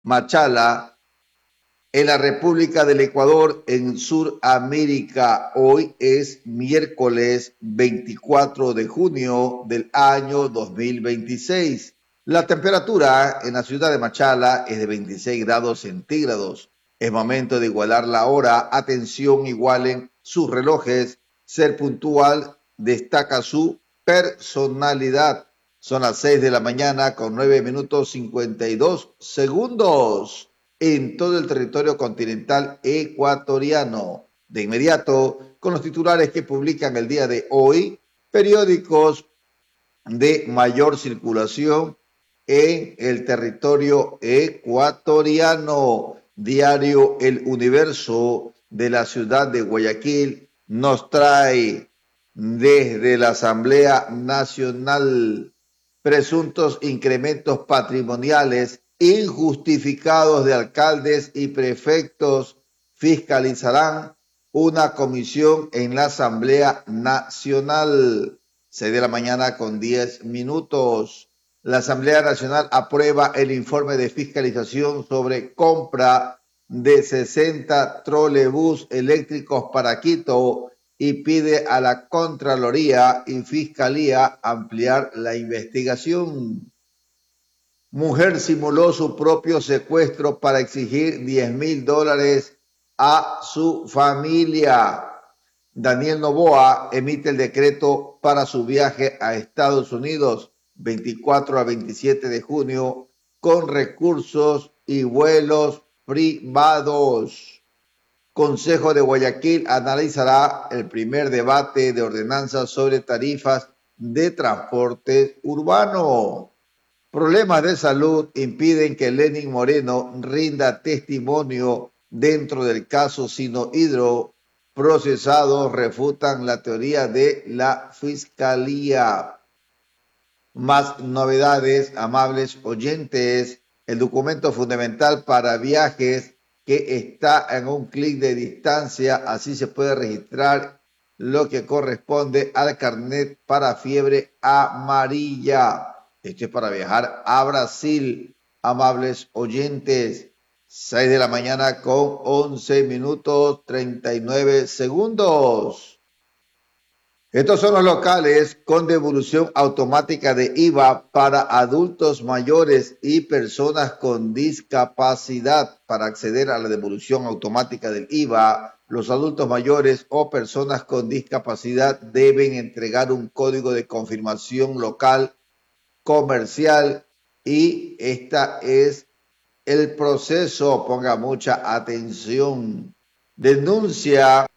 Machala, en la República del Ecuador, en Sudamérica. Hoy es miércoles 24 de junio del año 2026. La temperatura en la ciudad de Machala es de 26 grados centígrados. Es momento de igualar la hora. Atención, igualen sus relojes. Ser puntual destaca su personalidad. Son las 6 de la mañana con 9 minutos 52 segundos en todo el territorio continental ecuatoriano. De inmediato, con los titulares que publican el día de hoy, periódicos de mayor circulación en el territorio ecuatoriano. Diario El Universo de la ciudad de Guayaquil nos trae desde la Asamblea Nacional presuntos incrementos patrimoniales injustificados de alcaldes y prefectos fiscalizarán una comisión en la Asamblea Nacional. 6 de la mañana con 10 minutos. La Asamblea Nacional aprueba el informe de fiscalización sobre compra de 60 trolebús eléctricos para Quito y pide a la Contraloría y Fiscalía ampliar la investigación. Mujer simuló su propio secuestro para exigir $10,000 a su familia. Daniel Noboa emite el decreto para su viaje a Estados Unidos 24 a 27 de junio con recursos y vuelos privados. Consejo de Guayaquil analizará el primer debate de ordenanzas sobre tarifas de transporte urbano. Problemas de salud impiden que Lenin Moreno rinda testimonio dentro del caso Sinohidro. Procesados refutan la teoría de la fiscalía. Más novedades, amables oyentes. El documento fundamental para viajes que está en un clic de distancia, así se puede registrar lo que corresponde al carnet para fiebre amarilla. Esto es para viajar a Brasil, amables oyentes. 6 de la mañana con 11 minutos 39 segundos. Estos son los locales con devolución automática de IVA para adultos mayores y personas con discapacidad. Para acceder a la devolución automática del IVA, los adultos mayores o personas con discapacidad deben entregar un código de confirmación local comercial y esta es el proceso. Ponga mucha atención. Denuncia